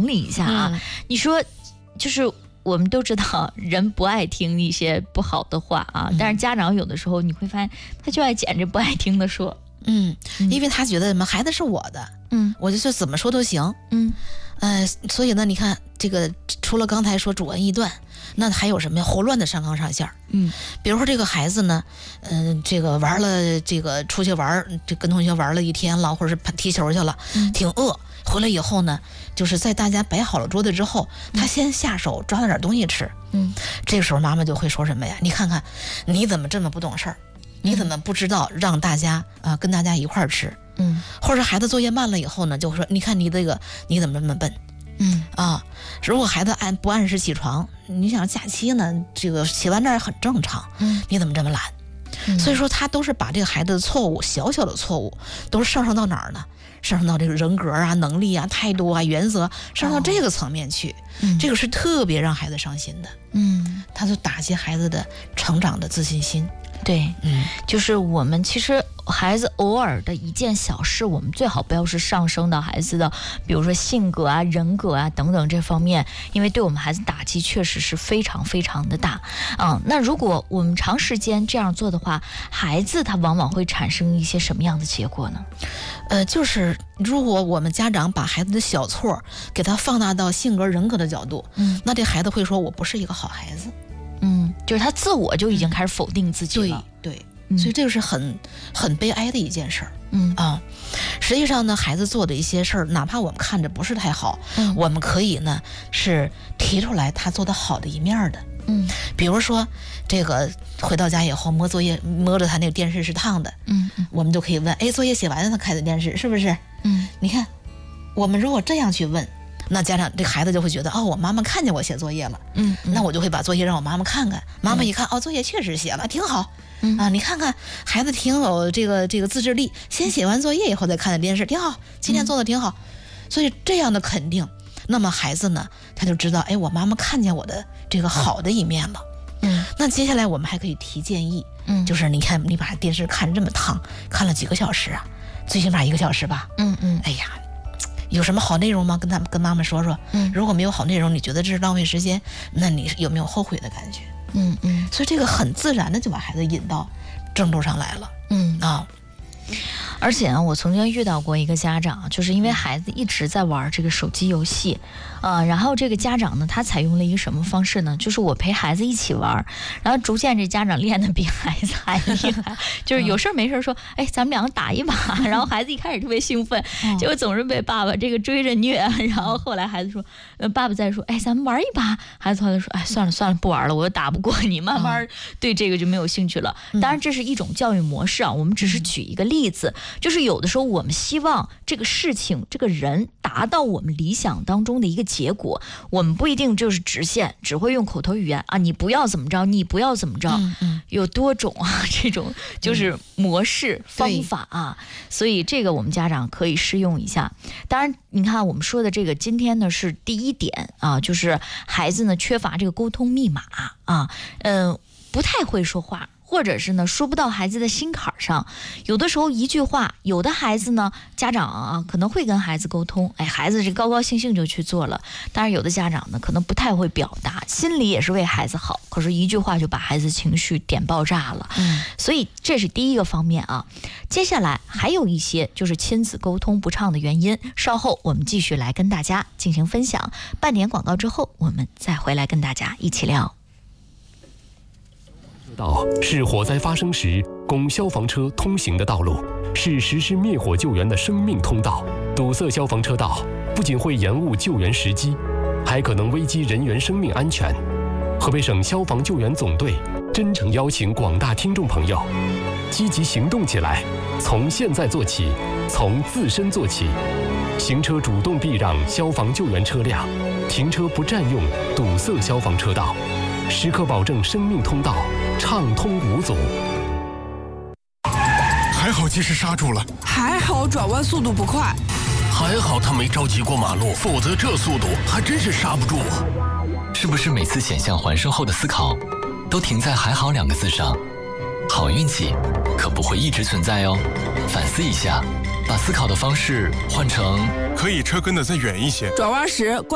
整理一下啊。你说，就是我们都知道人不爱听一些不好的话啊，但是家长有的时候你会发现他就爱捡这不爱听的说。 因为他觉得什么孩子是我的，我就怎么说都行，所以呢，你看这个除了刚才说主恩义断，那还有什么呀？胡乱的上纲上线。比如说这个孩子呢，这个玩了，这个出去玩，这跟同学玩了一天了，或者是踢球去了，挺饿，回来以后呢，就是在大家摆好了桌子之后，他先下手抓了点东西吃。这个时候妈妈就会说什么呀？你看看你怎么这么不懂事儿？你怎么不知道让大家跟大家一块儿吃？或者孩子作业慢了以后呢，就会说你看你这个你怎么这么笨？如果孩子不按时起床，你想假期呢，这个起完这很正常，你怎么这么懒？所以说他都是把这个孩子的错误，小小的错误，都是上升到哪儿呢？上升到这个人格啊、能力啊、态度啊、原则，上升到这个层面去，这个是特别让孩子伤心的。他就打击孩子的成长的自信心。 对，就是我们其实孩子偶尔的一件小事，我们最好不要是上升到孩子的，比如说性格啊、人格啊等等这方面，因为对我们孩子打击确实是非常非常的大。那如果我们长时间这样做的话，孩子他往往会产生一些什么样的结果呢？ 就是如果我们家长把孩子的小错给他放大到性格人格的角度，那这孩子会说我不是一个好孩子。 就是他自我就已经开始否定自己了。 对，所以这个是很悲哀的一件事儿。实际上呢，孩子做的一些事儿，哪怕我们看着不是太好，我们可以呢是提出来他做的好的一面的。比如说这个回到家以后摸作业，摸着他那个电视是烫的，我们就可以问，作业写完了他开的电视是不是？你看，我们如果这样去问，那家长这孩子就会觉得我妈妈看见我写作业了，那我就会把作业让我妈妈看看，妈妈一看作业确实写了挺好，你看看孩子挺有这个自制力，先写完作业以后再看的电视挺好，今天做的挺好，所以这样的肯定，那么孩子呢他就知道我妈妈看见我的这个好的一面了。那接下来我们还可以提建议，就是你看你把电视看这么烫，看了几个小时啊，最起码1个小时吧。哎呀，有什么好内容吗？跟妈妈说说。如果没有好内容，你觉得这是浪费时间，那你有没有后悔的感觉？所以这个很自然的就把孩子引到正路上来了。 而且呢，我曾经遇到过一个家长，就是因为孩子一直在玩这个手机游戏，然后这个家长呢，他采用了一个什么方式呢？就是我陪孩子一起玩，然后逐渐这家长练得比孩子还厉害，就是有事没事说，咱们两个打一把，然后孩子一开始特别兴奋，结果总是被爸爸这个追着虐，然后后来孩子说，爸爸再说，咱们玩一把，孩子后来说，算了，不玩了，我又打不过你，慢慢对这个就没有兴趣了。当然这是一种教育模式啊，我们只是举一个例子。就是有的时候我们希望这个事情这个人达到我们理想当中的一个结果，我们不一定就是直线，只会用口头语言你不要怎么着，你不要怎么着，有多种这种就是模式方法所以这个我们家长可以试用一下。当然你看我们说的这个今天呢是第一点就是孩子呢缺乏这个沟通密码不太会说话，或者是呢说不到孩子的心坎上，有的时候一句话，有的孩子呢家长可能会跟孩子沟通，孩子这高高兴兴就去做了，当然有的家长呢可能不太会表达，心里也是为孩子好，可是一句话就把孩子情绪点爆炸了。所以这是第一个方面接下来还有一些就是亲子沟通不畅的原因，稍后我们继续来跟大家进行分享，半点广告之后我们再回来跟大家一起聊。 道是火灾发生时供消防车通行的道路，是实施灭火救援的生命通道。堵塞消防车道不仅会延误救援时机，还可能危及人员生命安全。河北省消防救援总队真诚邀请广大听众朋友积极行动起来，从现在做起，从自身做起。行车主动避让消防救援车辆，停车不占用堵塞消防车道，时刻保证生命通道畅通无阻。 还好及时刹住了， 还好转弯速度不快， 还好他没着急过马路，否则这速度还真是刹不住啊。 是不是每次险象环生后的思考都停在还好2个字上？好运气可不会一直存在哦，反思一下，把思考的方式换成可以车跟得再远一些， 转弯时